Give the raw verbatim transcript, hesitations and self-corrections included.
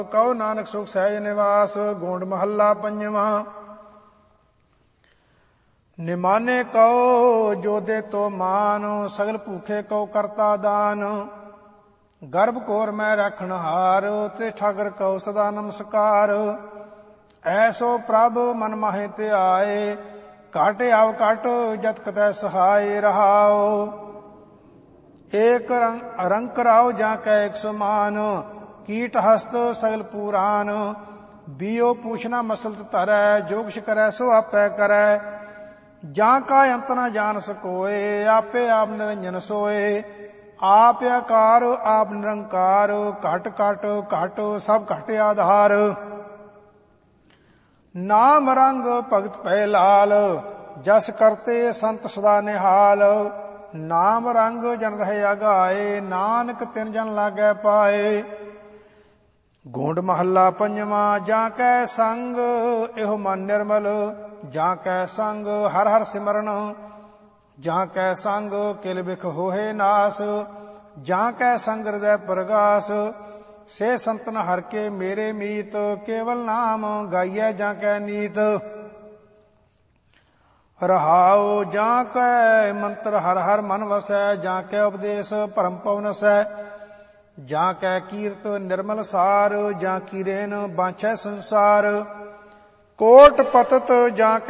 Q Nanak ਸੁਖ ਸਹਿਜ ਨਿਵਾਸ। ਗੋਂਡ ਮਹੱਲਾ ਪੰਜਵਾਂ। ਨਿਮਾਨੇ ਕਉ ਜੋਦੇ ਤੋ ਮਾਨ, ਸਗਲ ਭੂਖੇ ਕਉ ਕਰਤਾ ਦਾਨ। ਗਰਭ ਕੋਰ ਮੈਂ ਰੱਖਣ ਹਾਰ, ਤੇ ਠਾਕਰ ਕਉ ਸਦਾ ਨਮਸਕਾਰ। ਐਸੋ ਪ੍ਰਭ ਮਨ ਮਾਹੇ ਧਿਆਏ, ਘਟ ਆਵ ਘਟ ਜਤ ਕਤੈ ਸਹਾਏ ਰਹਾਉ। ਏਕ ਰੰਕ ਰਾਉ ਜਾਂ ਕੈ ਇਕ ਸਮਾਨ, ਕੀਟ ਹਸਤ ਸਗਲ ਪੁਰਾਨ। ਬੀਓ ਪੂਛਨਾ ਮਸਲਤ ਧਰੈ, ਜੋ ਕੁਛ ਕਰੈ ਸੋ ਆਪੈ ਕਰੈ। ਜਾਂ ਕਾ ਅੰਤ ਨ ਜਾਣ ਸਕੋਏ, ਆਪੇ ਆਪ ਨਿਰੰਜਨ ਸੋਏ। ਆਪ ਆਕਾਰ ਆਪ ਨਿਰੰਕਾਰ, ਘਟ ਘਟ ਘਟ ਸਭ ਘਟ ਆਧਾਰ। ਨਾਮ ਰੰਗ ਭਗਤ ਭੈ ਲਾਲ, ਜਸ ਕਰਤੇ ਸੰਤ ਸਦਾ ਨਿਹਾਲ। ਨਾਮ ਰੰਗ ਜਨ ਰਹੇ ਅਗਾਏ, ਨਾਨਕ ਤਿਨ ਜਨ ਲਾਗੈ ਪਾਏ। ਗੋਂਡ ਮਹੱਲਾ ਪੰਜਵਾਂ। ਜਾਂ ਕੈ ਸੰਗ ਇਹੋ ਮਨ ਨਿਰਮਲ, ਜਾਂ ਕੈ ਸੰਗ ਹਰ ਹਰ ਸਿਮਰਨ। ਜਾਂ ਕੈ ਸੰਗ ਕਿਲ ਬਿਖ ਹੋਏ ਨਾਸ, ਜਾਂ ਕੈ ਸੰਗ ਹਿਰਦੈ ਪ੍ਰਗਾਸ। ਸੇ ਸੰਤਨ ਹਰ ਕੇ ਮੇਰੇ ਮੀਤ, ਕੇਵਲ ਨਾਮ ਗਾਈਐ ਜਾਂ ਕੈ ਨੀਤ। ਰਹਾਉ ਜਾਂ ਕੈ ਮੰਤਰ ਹਰ ਹਰ ਮਨ ਵਸੈ, ਜਾਂ ਕੈ ਉਪਦੇਸ਼ ਭਰਮ ਪਉ ਨਸੈ। ਜਾਂ ਕੈ ਕੀਰਤ ਨਿਰਮਲ ਸਾਰ, ਜਾਂ ਕੀਰੇਨ ਬਾਂਛੈ ਸੰਸਾਰ। ਕੋਟ ਪਤਤ ਜਾਂ